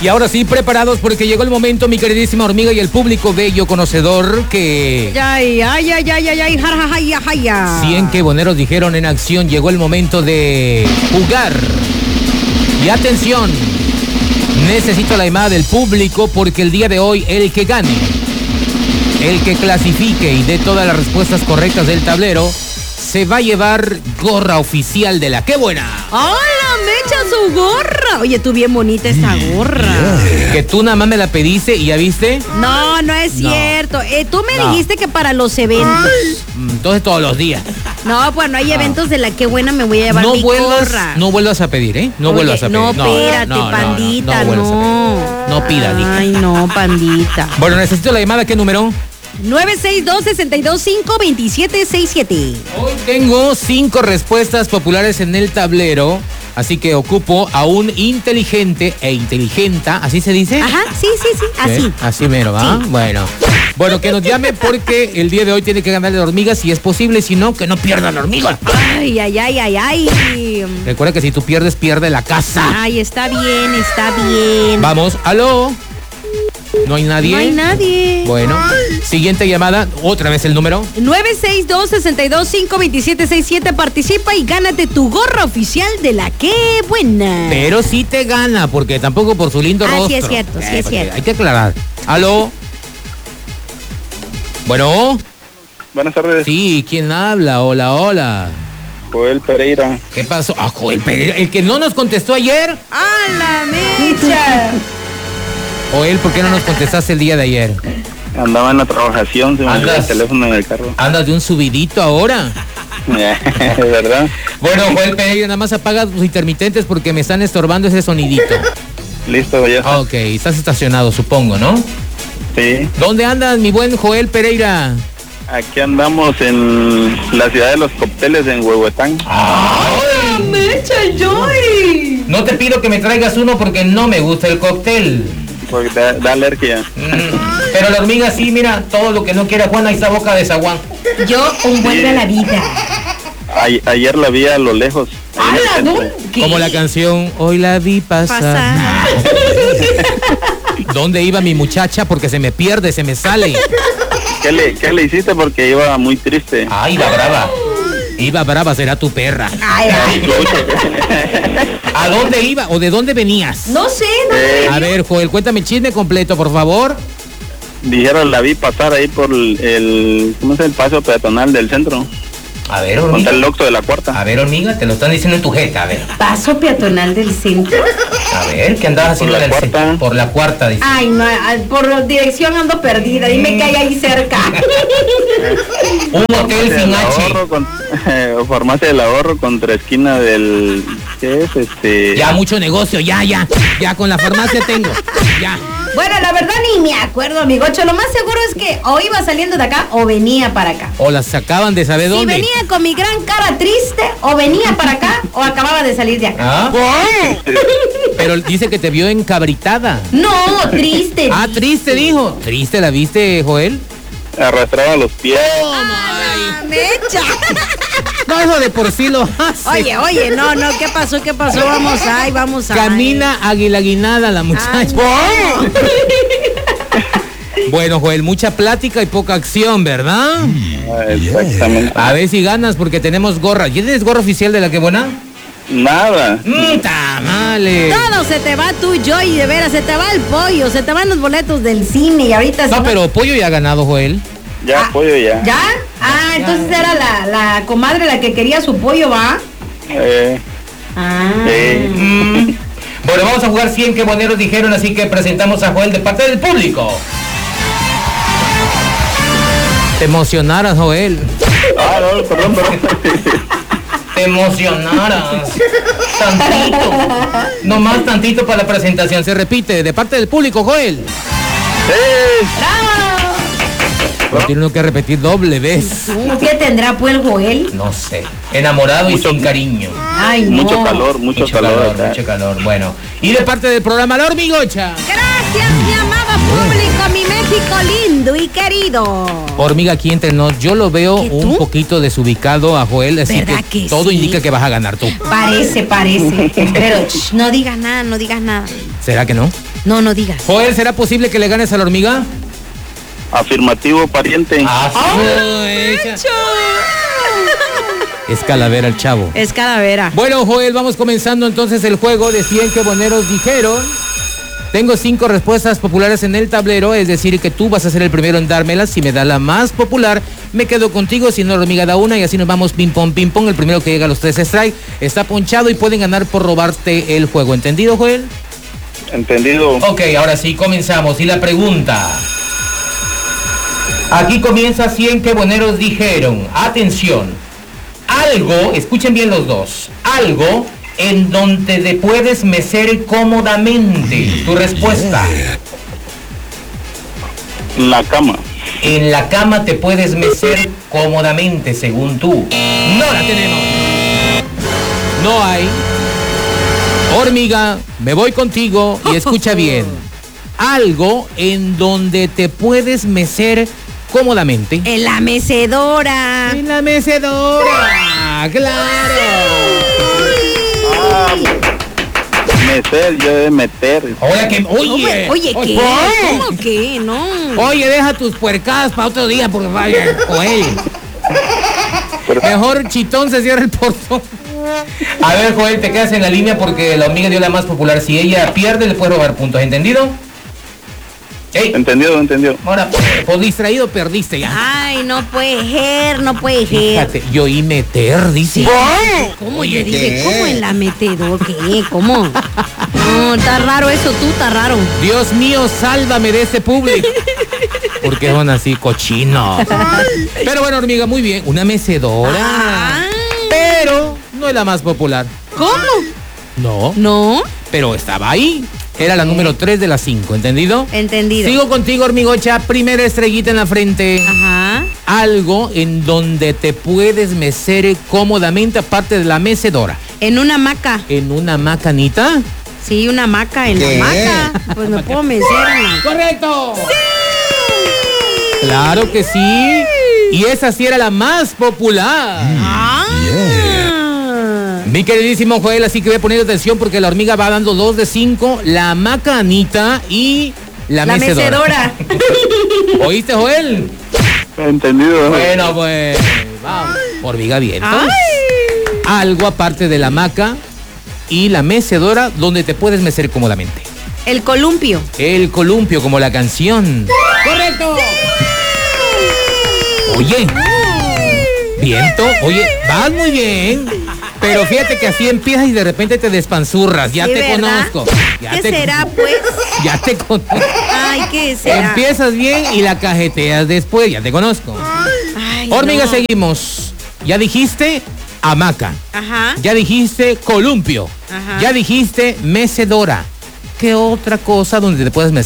Y ahora sí, preparados porque llegó el momento, mi queridísima hormiga y el público bello conocedor que... Ay, 100 queboneros dijeron en acción, llegó el momento de jugar. Y atención, necesito la llamada del público porque el día de hoy el que gane, el que clasifique y dé todas las respuestas correctas del tablero, se va a llevar gorra oficial de la ¡Qué buena! ¡Hola, Mecha, su gorra! Oye, tú bien bonita esa gorra. Que tú nada más me la pediste y ya viste. No es cierto. Tú me dijiste que para los eventos. Entonces todos los días. No, pues no hay eventos de la Qué buena, me voy a llevar mi gorra. No vuelvas a pedir, ¿eh? No vuelvas a pedir. No, espérate, pandita, no. No pida, dije. Ay, no, pandita. Bueno, necesito la llamada, ¿qué número? 962-625-2767. Hoy tengo 5 respuestas populares en el tablero, así que ocupo a un inteligente e inteligenta, ¿así se dice? Ajá, sí, así. Así mero, ¿va? Sí. Bueno, que nos llame porque el día de hoy tiene que ganarle la hormiga si es posible, si no, que no pierda la hormiga. Ay. Recuerda que si tú pierdes, pierde la casa. Ay, está bien. Vamos, aló. ¿No hay nadie? No hay nadie. Bueno, siguiente llamada, otra vez el número. 962-625-2767. Participa y gánate tu gorra oficial de la Qué buena. Pero sí te gana, porque tampoco por su lindo rostro. Sí es cierto, sí es cierto. Hay que aclarar. ¿Aló? Bueno. Buenas tardes. Sí, ¿quién habla? Hola. Joel Pereira. ¿Qué pasó? Joel Pereira, el que no nos contestó ayer. ¡A la mecha! Joel, ¿por qué no nos contestaste el día de ayer? Andaba en la trabajación, se me olvidó el teléfono en el carro. ¿Andas de un subidito ahora? ¿Verdad? Bueno, Joel Pereira, nada más apaga tus intermitentes porque me están estorbando ese sonidito. Listo, ya está. Ok, estás estacionado, supongo, ¿no? Sí. ¿Dónde andas, mi buen Joel Pereira? Aquí andamos en la ciudad de los cócteles en Huehuetán. ¡Hola, mecha, Joy! No te pido que me traigas uno porque no me gusta el cóctel. Porque da alergia. Pero la hormiga sí, mira, todo lo que no quiera Juan, ahí está boca de zaguán. Yo vuelve a la vida. Ayer la vi a lo lejos. Como la canción Hoy la vi pasar. ¿Dónde iba mi muchacha? Porque se me pierde, se me sale. ¿Qué le hiciste? Porque iba muy triste. Iba brava. Iba brava, será tu perra. Ay. ¿A dónde iba o de dónde venías? No sé, A ver, Joel, cuéntame el chisme completo, por favor. Dijeron, la vi pasar ahí por el ¿cómo es el paso peatonal del centro? A ver, Contra hormiga. el octo de la cuarta. A ver, hormiga, te lo están diciendo en tu jeta, a ver. Paso peatonal del centro. A ver, ¿qué andabas haciendo Por la cuarta. Por la cuarta, dice. Ay, no, por dirección ando perdida. Dime que hay ahí cerca. Un hotel Farmacia sin del H. Ahorro Farmacia del Ahorro contra esquina del... ¿Qué es Ya, mucho negocio, ya, con la farmacia tengo, ya. Bueno, la verdad ni me acuerdo, amigocho. Lo más seguro es que o iba saliendo de acá o venía para acá. O las sacaban de saber Si dónde. venía con mi gran cara triste, o venía para acá o acababa de salir de acá. ¿Ah? Pero dice que te vio encabritada. No, triste. Triste, dijo. ¿Triste la viste, Joel? Arrastraba los pies. ¡Ah, mecha! No, eso de por sí lo hace. Oye, no, ¿qué pasó? Vamos ahí. Camina aguilaguinada la muchacha. Bueno, Joel, mucha plática y poca acción, ¿verdad? Exactamente. A ver si ganas porque tenemos gorra. ¿Tienes gorra oficial de la que buena? Nada. ¡Tamales! Todo se te va tú, Joy, de veras, se te va el pollo, se te van los boletos del cine y ahorita... No, pero Pollo ya ha ganado, Joel. Ya, pollo ya. ¿Ya? Entonces era la comadre la que quería su pollo, ¿va? Bueno, vamos a jugar 100 queboneros dijeron, así que presentamos a Joel de parte del público. Te emocionaras, Joel. No, perdón. Te emocionaras. Tantito. Nomás tantito para la presentación. Se repite, de parte del público, Joel. ¡Bravo! Lo tiene uno que repetir doble vez. ¿Qué tendrá pues el Joel? No sé. Enamorado y sin cariño. Ay, no. Mucho calor. Mucho calor. Bueno. Y de parte del programa La Hormigocha. Gracias, mi amado público, mi México lindo y querido. Hormiga, aquí entre nos, yo lo veo un poquito desubicado a Joel, así ¿Verdad que todo sí? indica que vas a ganar tú. Parece. Pero no digas nada. ¿Será que no? No digas. Joel, ¿será posible que le ganes a la hormiga? Afirmativo, pariente. Es calavera el chavo. Es calavera. Bueno, Joel, vamos comenzando entonces el juego de 100 que boneros dijeron. Tengo 5 respuestas populares en el tablero, es decir, que tú vas a ser el primero en dármelas. Si me da la más popular, me quedo contigo. Si no, la hormiga da una y así nos vamos ping pong. El primero que llega a los 3 strike está ponchado y pueden ganar por robarte el juego. ¿Entendido, Joel? Entendido. Ok, ahora sí, comenzamos. Y la pregunta. Aquí comienza 100 que boneros dijeron. Atención. Algo, escuchen bien los dos. Algo en donde te puedes mecer cómodamente. Tu respuesta. La cama. En la cama te puedes mecer cómodamente, según tú. No la tenemos. No hay. Hormiga, me voy contigo y escucha bien. Algo en donde te puedes mecer cómodamente. En la mecedora. En la mecedora. Claro. Meter, yo de meter. Oye, Oye, ¿qué? ¿Cómo que? No. Oye, deja tus puercadas para otro día, porque vaya, Joel. Mejor Chitón se cierra el portón. A ver, Joel, te quedas en la línea porque la hormiga dio la más popular. Si ella pierde, le puede robar puntos. ¿Entendido? Ey. Entendido. Ahora, por distraído perdiste ya. Ay, no puede ser. Fíjate, yo y meter, dice. ¿Cómo? Oye, Te dije, ¿qué? ¿cómo en la metedor? ¿Qué? ¿Cómo? No, está raro eso, está raro. Dios mío, sálvame de este público. Porque son así cochinos. Pero bueno, hormiga, muy bien. Una mecedora. Pero no es la más popular. ¿Cómo? No. Pero estaba ahí. Era la número 3 de las 5, ¿entendido? Entendido. Sigo contigo, hormigocha. Primera estrellita en la frente. Ajá. Algo en donde te puedes mecer cómodamente, aparte de la mecedora. En una hamaca. ¿En una macanita? Sí, una hamaca en la hamaca. Pues me puedo mecer en la... ¡Correcto! ¡Sí! Claro que sí. Y esa sí era la más popular. Mi queridísimo Joel, así que voy a poner atención porque la hormiga va dando 2 de 5, la macanita y la mecedora. ¿Oíste, Joel? Entendido. Bueno, pues vamos. Hormiga vientos. Algo aparte de la hamaca y la mecedora donde te puedes mecer cómodamente. El columpio. El columpio, como la canción. ¡Correcto! Oye, viento, oye, vas muy bien. Pero fíjate que así empiezas y de repente te despanzurras. Ya ¿Sí, te verdad? conozco. ¿Qué será, pues? Ya te conozco. Ay, ¿qué será? Empiezas bien y la cajeteas después. Ya te conozco. Ay, Hormiga, no. seguimos. Ya dijiste hamaca. Ajá. Ya dijiste columpio. Ajá. Ya dijiste mecedora. ¿Qué otra cosa donde te puedes mecer?